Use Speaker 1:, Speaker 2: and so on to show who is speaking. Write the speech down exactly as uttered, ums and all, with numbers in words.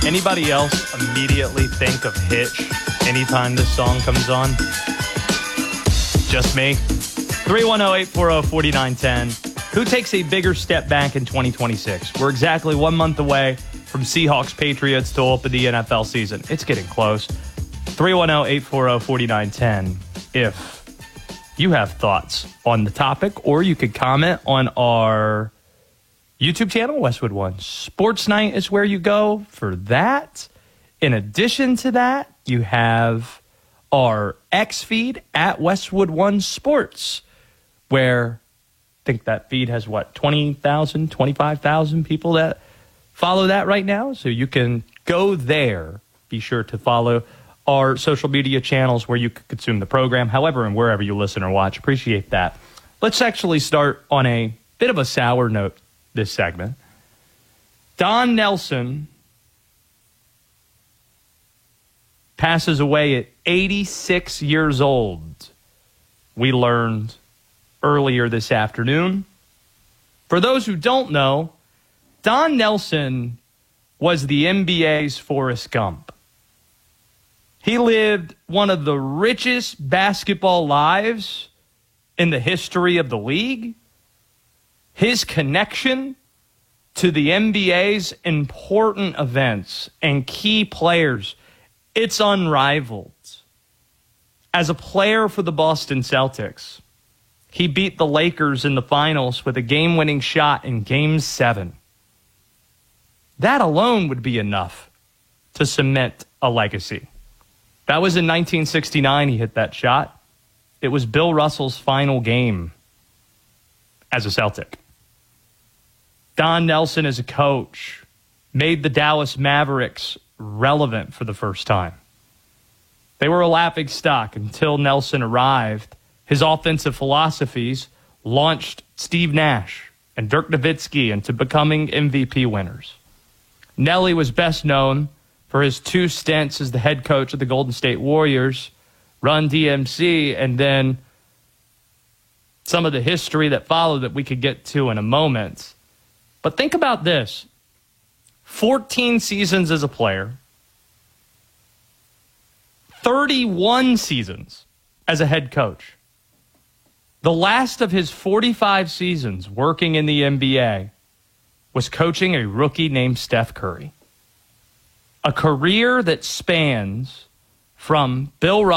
Speaker 1: Anybody else immediately think of Hitch anytime this song comes on? Just me? three one zero, eight four zero, four nine one zero. Who takes a bigger step back in twenty twenty-six? We're exactly one month away from Seahawks Patriots to open the N F L season. It's getting close. three one zero, eight four zero, four nine one zero if you have thoughts on the topic, or you could comment on our YouTube channel, Westwood One Sports Night is where you go for that. In addition to that, you have our X feed at Westwood One Sports, where I think that feed has, what, twenty thousand, twenty-five thousand people that follow that right now. So you can go there. Be sure to follow our social media channels where you can consume the program, however and wherever you listen or watch. Appreciate that. Let's actually start on a bit of a sour note this segment. Don Nelson passes away at eighty-six years old. We learned earlier this afternoon. For those who don't know, Don Nelson was the N B A's Forrest Gump. He lived one of the richest basketball lives in the history of the league. His connection to the N B A's important events and key players, it's unrivaled. As a player for the Boston Celtics, he beat the Lakers in the finals with a game-winning shot in Game seven. That alone would be enough to cement a legacy. That was in nineteen sixty-nine he hit that shot. It was Bill Russell's final game as a Celtic. Don Nelson, as a coach, made the Dallas Mavericks relevant for the first time. They were a laughing stock until Nelson arrived. His offensive philosophies launched Steve Nash and Dirk Nowitzki into becoming M V P winners. Nelly was best known for his two stints as the head coach of the Golden State Warriors, Run D M C, and then some of the history that followed that we could get to in a moment. But think about this. fourteen seasons as a player, thirty-one seasons as a head coach. The last of his forty-five seasons working in the N B A was coaching a rookie named Steph Curry. A career that spans from Bill